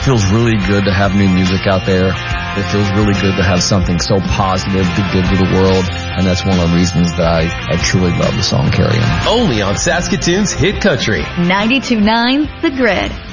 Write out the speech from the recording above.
feels really good to have new music out there. It feels really good to have something so positive to give to the world, and that's one of the reasons that I truly love the song Carry On. Only on Saskatoon's Hit Country. 92.9 The Grid.